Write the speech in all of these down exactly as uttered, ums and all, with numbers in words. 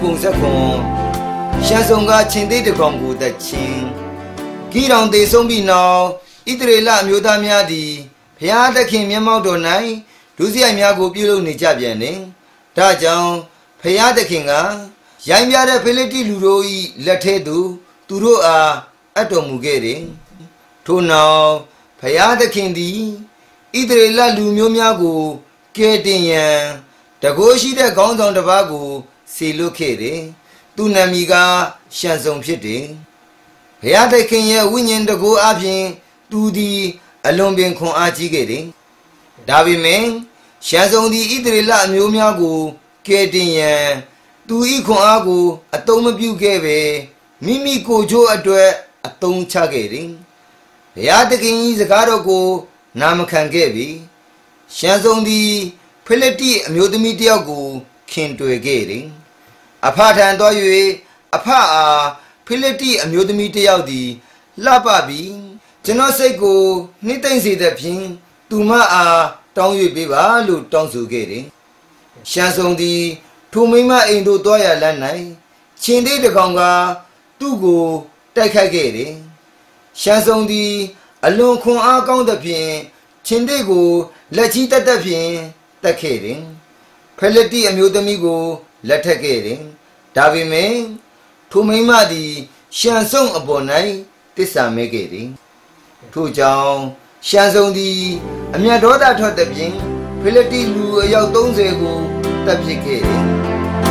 ပုံစံခွန်ရှမ်းဆောင်ကချင်းသေးတကောင်ကိုတချင်းဂီတောင်တေဆုံးပြီးနောက်ဣသရေလအမျိုးသားများသည်ဘုရားသခင်မျက်မှောက်တော်၌ဒုစရိုက်များကိုပြုလုပ်နေကြပြန်တယ်။ဒါကြောင့်ဘုရားသခင်ကရိုင်းပြတဲ့ဖိလိတ္တိလူတို့၏လက်ထဲသို့သူတို့အားအပ်တော်မူခဲ့တယ်။ထို့နောက်ဘုရားသခင်သည်ဣသရေလလူမျိုးများကိုကယ်တင်ရန်တကိုးရှိတဲ့ခေါင်းဆောင်တစ်ပါးကိုစေလွှတ်ခဲ့တယ်။သူနာမည်ကရှံဆုံဖြစ်တယ်။ဘုရားသခင်ရဲ့ဝိညာဉ်တကိုးအပြင်သူသည်အလွန်ပင်ခွန်အားကြီးခဲ့တယ်။ဒါပေမဲ့ရှံဆုံသည်ဣသရေလအမျိုးများကိုကယ်တင်ရန်သူ၏ခွန်အားကိုအသုံးမပြုခဲ့ပဲမိမိကိုယ်ချိုးအတွက်အသုံးချခဲ့တယ်။ဘုရားသခင်၏စကားတော်ကိုနာမခံခဲ့ပြီ။ရှံဆုံသည်ဖိလိတ္တိအမျိုးသမီးတစ်ယောက်ကိုခင်တွေ့ခဲ့တယ်။အဖထံသွား၍အဖအားဖိလိတ္တိအမျိုးသမီးတစ်ယောက်သည်လှပပြီးကျွန်တော်စိတ်ကိုနှိမ့်သိမ့်စေတဲ့ဖြင့်သူမအားတောင်း၍ပေးပါလို့တောင်းဆိုခဲ့တယ်။ရှံဆုံသည်ထိုမိန်းမအိမ်သို့သွားရလမ်း၌ချင်းသေးတကောင်ကသူ့ကိုတိုက်ခိုက်ခဲ့တယ်။ရှံဆုံသည်အလွန်ခွန်အားကောင်းသဖြင့်ချင်းသေးကိုလက်ချီတက်တက်ဖြင့်တက်ခဲ့တယ်။ဖိလိတ္တိအမျိုးသမီးကိုလက်ထပ်ခဲ့တယ်။ဒါပေမဲ့ထိုမိန်းမသည်ရှံဆုံအပေါ်၌တစ္ဆာမဲခဲ့တယ်။ထို့ကြောင့်ရှံဆုံသည်အမျက်ဒေါသထွက်သဖြင့်ဖိလိတ္တိလူအယောက်သုံးဆယ်ကိုတပ်ပစ်ခဲ့တယ်။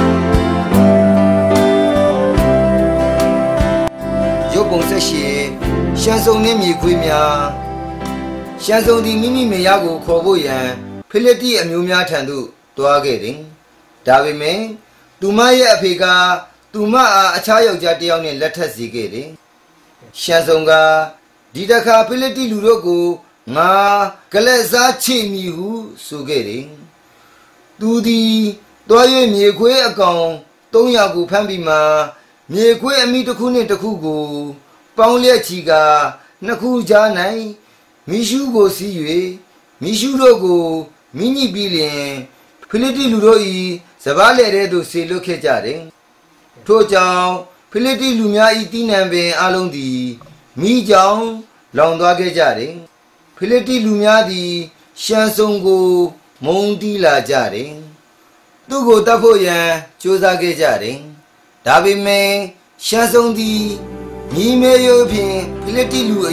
ရုပ်ပုံဆက်ရှိရှံဆုံနှင့်မြေခွေးများရှံဆုံသည်မိမိမယားကိုခေါ်ဖို့ရန်ဖိလိတ္တိအမျိုးများထံသို့သွားခဲ့တယ်။ဒါပေမဲ့သူမရဲ့အဖေကသူမအားအခြားယောက်ျားတစ်ယောက်နဲ့လက်ထပ်စီခဲ့တယ်။ရှံဆုံကဒီတခါဖိလိတ္တိလူတို့ကိုငါကလက်စားချိမိဟုဆိုခဲ့တယ်။သူသည်သွား၍မြေခွေးအကောင်သုံးရာကိုဖမ်းပြီးမှမြေခွေးအမိတစ်ခုနှင့်တစ်ခုကိုပေါင်းလျက်ချီကနှစ်ခုကြား၌မိရှုကိုစီး၍မိရှုတို့ကိုမိညိပြီးလျင်ဖိလိတ္တိလူတို့၏စပားလေထဲသို့ဆေလွတ်ခဲ့ကြတယ်။ထို့ကြောင့်ဖိလိတ္တိလူများ၏တီးနှံပင်အလုံးသည်မိကြောင်လောင်သွားခဲ့ကြတယ်။ဖိလိတ္တိလူများသည်ရှံဆုံကိုမုန်းတီးလာကြတယ်။သူကိုတတ်ဖို့ရန်ကြိုးစားခဲ့ကြတယ်။ဒါပေမဲ့ရှံဆုံသည်ညီမေယဖြင့်ဖိလိတ္တိလူ